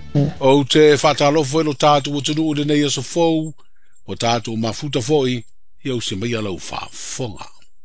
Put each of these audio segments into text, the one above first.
O te whatalofo e lo tātou o tunu ure nei aso fou, o tātou mafuta foi, iau se mai alau whaafonga.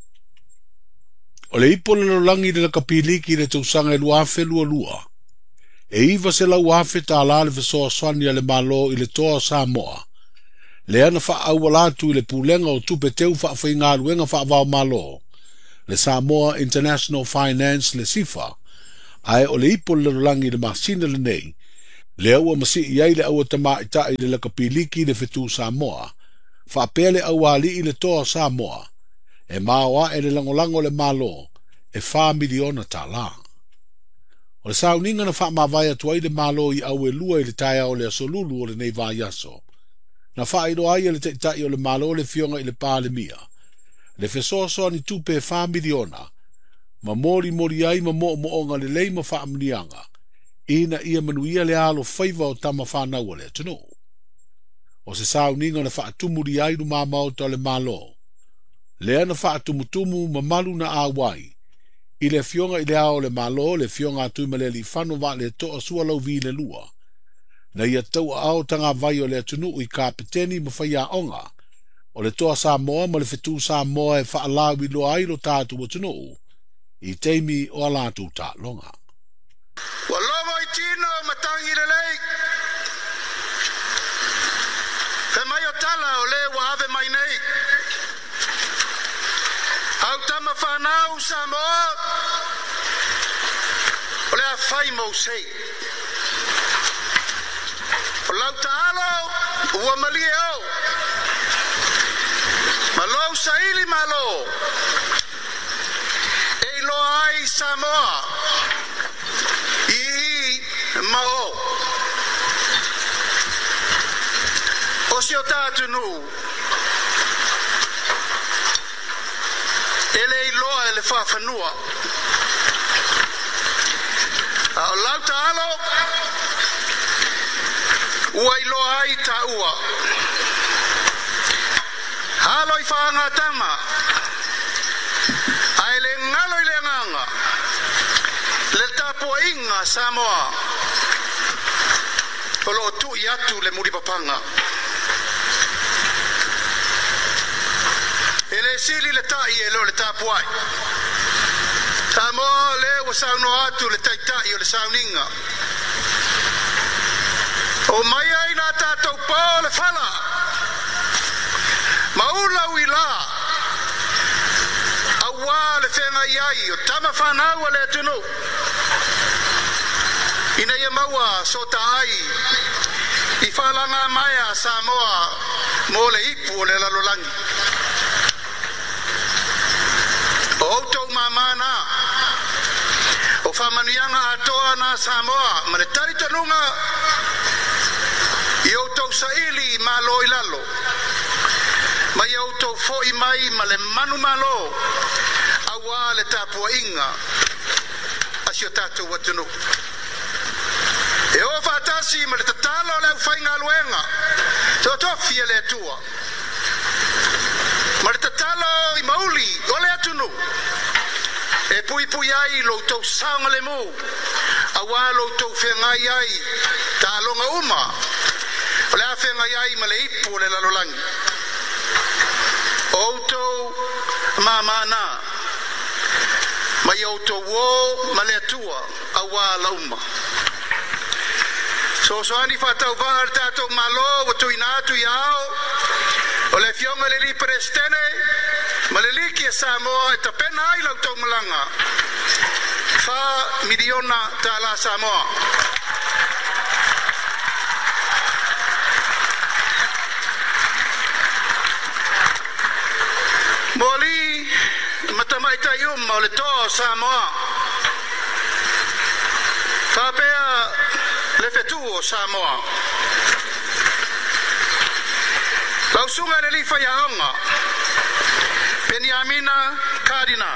O le ipo le langi le kapiliki le tausanga e luafe lua. E iwa se lau afe tā la le fesoa swani le malo i le toa Samoa. Le ana wha awalatu i le pulenga o tupe teu wha whai ngā ruenga wha wau malo. Le Samoa International Finance le SIFA, ai o le ipo le langi le masina le nei, le aua masi iai le aua tama ita i le kapiliki le fetu Samoa, wha pele awali i le toa Samoa, e maua e le langolango le malo, e wha miliona tā la. O le sauninga na wha mawai atua i le malo i au e lua i le taia o le asolulu o le nei vai aso. Na wha iro ai le teitai o le malo le fionga i le pāle mia. Le fesoso ni tupe 5 miliona, ma mori ai ma mo le leima wha amnianga, ina ia manuia le alo whaiva o tama whanau le tunu. O se sauninga na wha atumuri ai du mamau ta le malo. Le ana wha atumutumu ma malu na awai, i le fionga i le ao le malo, le fionga atu ma le li whanu wa le toa sua lau vi le lua. Na ia tau ao tanga vai o le tunu i kapiteni ma whaia onga, o le toa Samoa ma le fetu Samoa e whaalawi lo ailo tātu o tunu, i teimi o alatu tā longa. Wa logo i tino matangi le lei. He mai o tala o le wa ave mai nei. Au tama whanau Samoa, o le a whai mau sei. O lau tālo, ua malie au. Malo saili malo. E lo ai Samoa. I mao. O si o tātu nu. Ele i loa ele whawhanua. O lau tālo. Ua i loa ai tā ua. Halo i whaanga tama. Ai le ngalo i le nganga. Le tapo inga Samoa. O lo tu i atu le muripapanga. Ele sili le tai e lo le tapo ai. Samoa le o sauno atu le taitai o le sauninga. O mai ai na tātou pō le whala. Maula wila. Awa le whenga iai o tama whanau le tunu. Ina ia maua sota ai. I whalanga mai a Samoa mo le ipu o le lalolangi. O outou mamana. O whamanuianga atoa na Samoa. Ma le tari tanunga. I outou saili ma lo i lalo. Ma i outou foi mai ma le manu malo. Awa le tapua inga. Asio tātou watunu. E o whatasi ma le tatalo le whainga luenga. Te tofia le atua. Ma le tatalo i mauli o le atunu. E pui ai lo tau saunga le mu. Awa lo tau whengai ai. Ta longa uma. O le a whengai ai ma le ipu le lalolangi. Outou mamana. Mai outou wo ma le atua. Awa lauma. So ani fatau var tato malo o tu inatu yao o le fionga le li prestene ma le li ki Samoa e tapena ai lau tau malanga fa miliona ta la Samoa moli matamai tayum o le to Samoa fa pea le fetu o Samoa. Lausunga le li whaiaonga. Peniamina Kadina.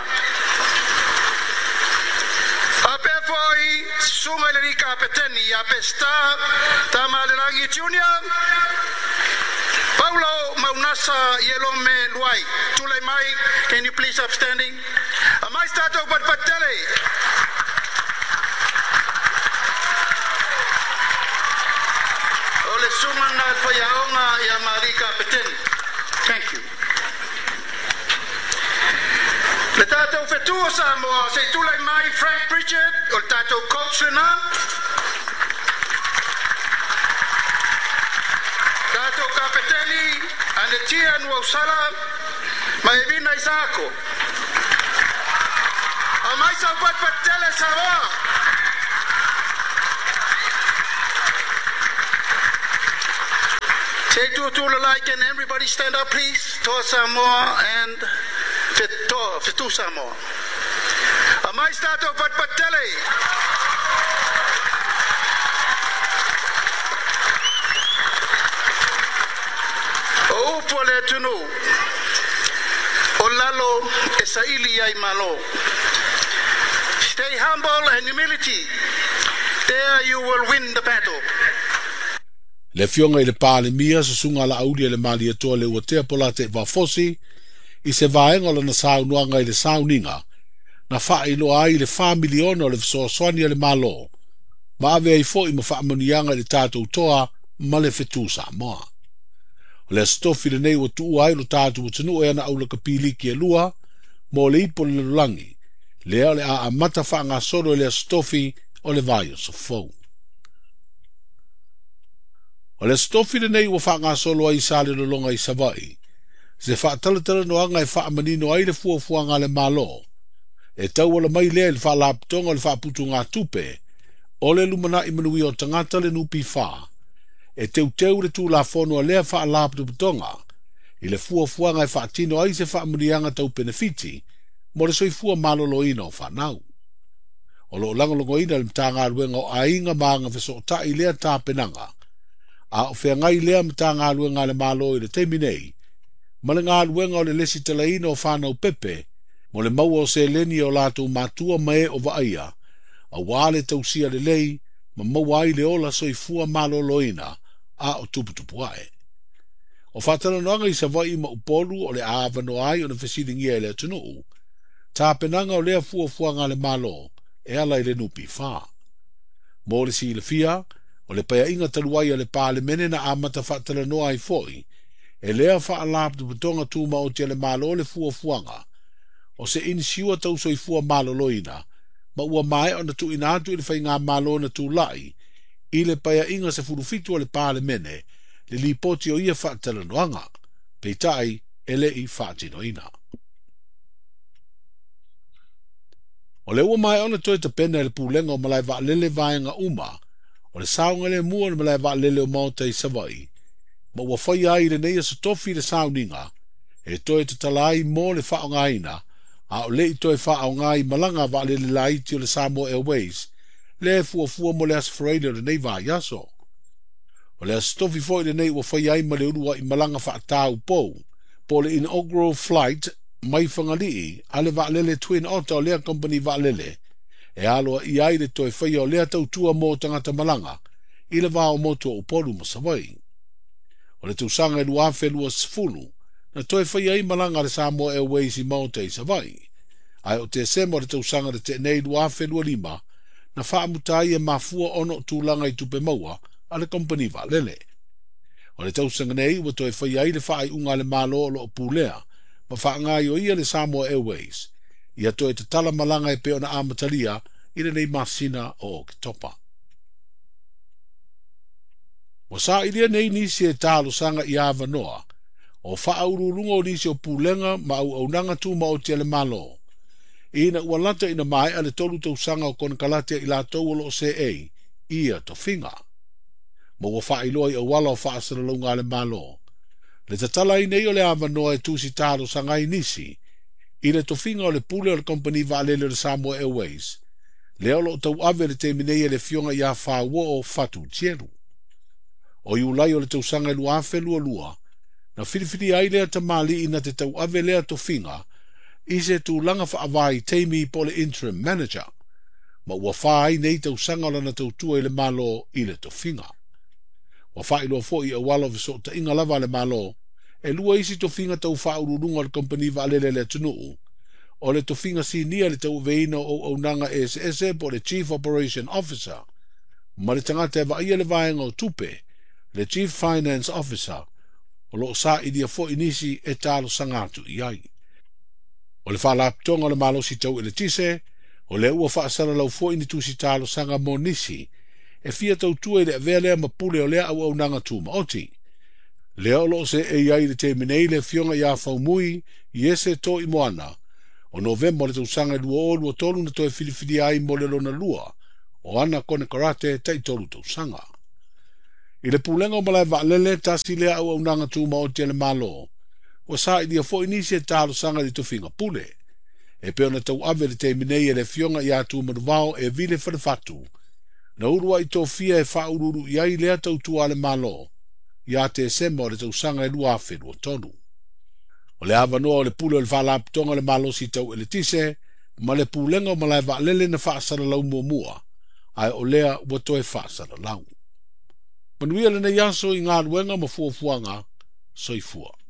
Ape foi sunga le li kapeteni ape sta Tamalerangi Junior. Paulo Maunasa Yelome Luai. Tule mai, can you please upstanding? Mai stato Patele. sumana whaiaonga ia Marika Peteni. Thank you. Le tātou whetua Samoa, se tūlai mai Frank Pritchard, o le tātou coach lena. Tātou Kapeteni, Anetia Nuausala, mai Evina Isako. A mai sa Patele Samoa. Se tūtula like and everybody stand up please. Toa Samoa and Fitu Samoa. A mai tātou Patele. O upo le tunu. O lalo e saili ai malo. Stay humble and humility. There you will win the battle. Le fionga i le pāle mia sa sunga la aulia le mali atoa le ua tea pola te wafosi i se vaenga la na saunuanga i le sauninga na wha i loa ai le whamiliona o le visoaswani le malo ma ave ai fo i ma whaamanianga le tātou toa ma le whetu Samoa. O le stofi le nei wa tuu ai lo tātou tunu e ana au le kapiliki e lua mo le ipo le lulangi lea le a amata wha ngā soro le stofi o le vaio so fau. O le stofi le nei wa wha ngā solo ai sa le lolonga i Savai, se wha talatala noanga e wha manino ai le fuafuanga le malo, e tau ala mai lea le wha laptonga le wha putu ngā tupe, o le lumana i manui o tangata le nupi wha, e teu le tū la fono a lea wha laptonga, i le fuafuanga e wha tino ai se wha manianga tau benefiti, mo le soifua malolo ina o wha nau. O lo langolongo ina le mtanga ruenga o ainga maanga fiso ta i lea tā penanga, a o whea ngai lea mta ngā luenga le malo i le teimi nei, ma le ngā luenga o le lesi talaina o whanau pepe, mo le maua o se leni o lātou mātua mae o waaia, a wāle tausia le lei, ma maua ai le ola soifua malo loina, a o tuputupu ae. O whatala noanga i Savai ma upolu o le aavano ai o na whesiringia e le atunuu, tā penanga o lea fuafua ngā le malo, e ala i le nupi whā. Mo le si le fia, o le paya inga taluai le pāle mene na amata whaatala noa ai foi, e lea wha alaptu patonga tūma o te le malo le fuafuanga, o se inisiua tau soifua malo loina, ma ua mai o na tu inatu i le whai ngā malo na tū lai, i le paya inga se furufitu o le pāle mene, le li poti o ia whaatala noanga, peitai e le i whaatinoina. O le ua mai ona toi ta pena le pūlenga o malai wa lele vaenga uma, o le saunga le mua na malai wa lele o maota i Savai, ma ua whai ai le neia sa tofi le sauninga, e toi te talai mo le whaongaina, a o le i toi whaongai malanga wa lele laiti o le Samoa Airways, le fuafua mo le asfraida le nei va yaso. O le astofi foi le nei ua whai ai ma le urua i malanga whaatau pou, po le inaugural flight mai whangalii, a le wa lele Twin Otter o lea company wa lele, e aloa i ai le toi whai o lea tautua mō tangata malanga, i le wā o motua o polu ma Savai. O le tausanga i lua whelua sifulu, na toi whai ai malanga le Samoa Airways i Maota i Savai. Ai o te sema le tausanga le te nei lua whelua lima, na whaamutai e mafua ono tūlanga i tupe maua, a le company wa lele. O le tausanga nei ua toi whai ai le whaai unga le malo o lo pūlea, ma whaangai o ia le Samoa Airways, ia toi te tala malanga e peo na amatalia i le nei masina o ke topa. Wa sa ilia nei nisi e tālo sanga i awa noa, o whaurulunga o nisi o pūlenga ma au aunanga tūma o te le malo. Ina ua lata ina mai ale tolu tau sanga o kona kalatea i la tau o se ei, ia to finga. Ma ua whailoa i awala o whaasara launga le malo. Le tatala i nei o le awa noa e tūsi tālo sanga i nisi, i le tofinga o le pule o le company va lele le Samoa Airways, le olo o tau ave le te minei le fionga i a whaua o fatu tieru. O iulai o le tausanga lua afe lua, na whiriwhiri ai lea ta mali ina te tau ave lea tofinga, i se tu langa whaavai teimi po le interim manager, ma ua whaai nei tausanga lana tautua i le malo i le tofinga. Wa whailo fo i awala viso ta inga lava le malo, e lua isi tofinga tau whaururunga le company va lele le tunuu, o le tofinga si nia le tau veina o aunanga SSE po le Chief Operation Officer, ma le tangata e va ia le vaenga o tupe, le Chief Finance Officer o lo sa i dia fo inisi e talo sangatu iai. O le whalaptonga o le malosi tau e le tise, o le ua whaasara lau fo ini tusi talo sanga mo nisi, e fia tau tua i le vea lea mapule o lea au nanga tuma oti. Lea o lo se e iai le te minei le fionga ia faumui i ese to i moana, o novemba le tau sanga i lua o lua tolu na toe filifili ai mo le lona lua, o ana kone karate tai tolu tau sanga. I le pulenga o malai vaalele tasi lea au nanga tuma oti le malo, o sa i dia fo inisi e talo sanga di tofinga pule, e peo na tau ave le te minei e le fionga ia tu manuvao e vile whanafatu, na urua i tō fia e whaururu i ai lea tau tua le malo, ia te sema o le tau sanga e lua awhiru o tonu. O le awa noa o le pule o le whalaputonga le malo si tau e le tise, ma le pulenga o malai vaalele na whaasara lau mua, ai o lea ua toe whaasara lau. Manuia le na yaso i ngā ruenga ma fuafuanga, soifua.